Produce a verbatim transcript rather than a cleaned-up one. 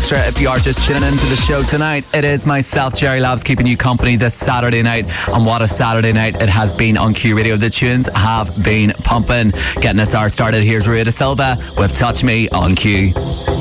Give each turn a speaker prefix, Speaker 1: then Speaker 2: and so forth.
Speaker 1: Extra. If you are just tuning into the show tonight, it is myself, Jerry Labs, keeping you company this Saturday night. And what a Saturday night it has been on Q Radio. The tunes have been pumping. Getting us hour started, here's Rita Silva with Touch Me on Q.